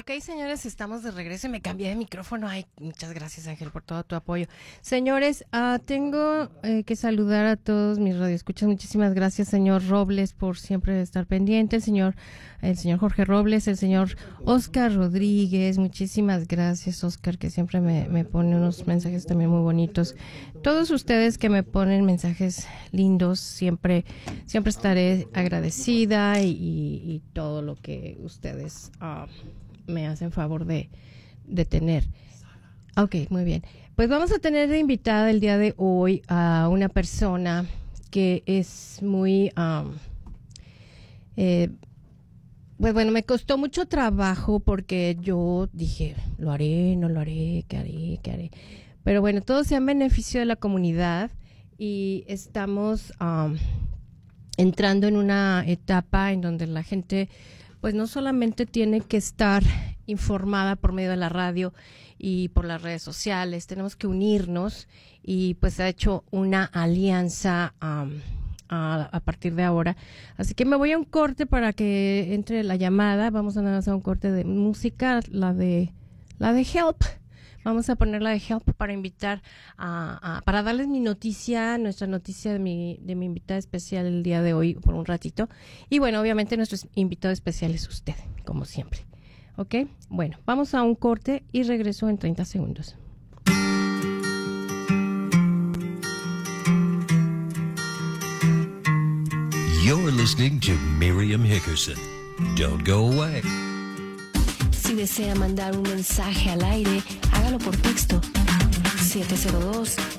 Ok, señores, estamos de regreso y me cambié de micrófono. Ay, muchas gracias, Ángel, por todo tu apoyo. Señores, tengo que saludar a todos mis radioescuchas. Muchísimas gracias, señor Robles, por siempre estar pendiente. El señor Jorge Robles, el señor Oscar Rodríguez. Muchísimas gracias, Oscar, que siempre me pone unos mensajes también muy bonitos. Todos ustedes que me ponen mensajes lindos, siempre estaré agradecida y todo lo que ustedes me hacen favor de tener. Ok, muy bien. Pues vamos a tener de invitada el día de hoy a una persona que es muy... pues bueno, me costó mucho trabajo porque yo dije, lo haré, no lo haré, ¿qué haré? Pero bueno, todo sea en beneficio de la comunidad y estamos entrando en una etapa en donde la gente pues no solamente tiene que estar informada por medio de la radio y por las redes sociales, tenemos que unirnos y pues se ha hecho una alianza a partir de ahora. Así que me voy a un corte para que entre la llamada. Vamos a hacer un corte de música, la de Help. Vamos a poner la de Help para invitar para darles mi noticia, nuestra noticia de mi invitada especial el día de hoy por un ratito. Y bueno, obviamente nuestro invitado especial es usted, como siempre. ¿Ok? Bueno, vamos a un corte y regreso en 30 segundos. You're listening to Miriam Hickerson. Don't go away. Si desea mandar un mensaje al aire, hágalo por texto